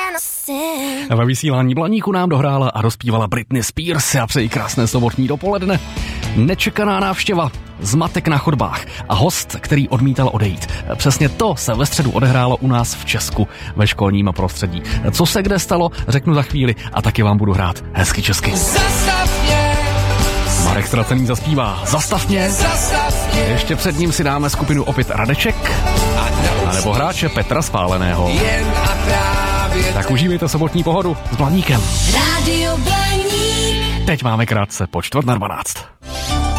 Ve vysílání Blaníku nám dohrála a rozpívala Britney Spears. Já přeji krásné sobotní dopoledne. Nečekaná návštěva, zmatek na chodbách a host, který odmítal odejít. Přesně to se ve středu odehrálo u nás v Česku ve školním prostředí. Co se kde stalo, řeknu za chvíli a taky vám budu hrát hezky česky. Zastav mě. Marek Stracený zaspívá Zastav mě. Ještě před ním si dáme skupinu opět Radeček a nebo hráče Petra Spáleného. Tak užívejte sobotní pohodu s Blaníkem. Rádio Blaník. Teď máme krátce po 11:45.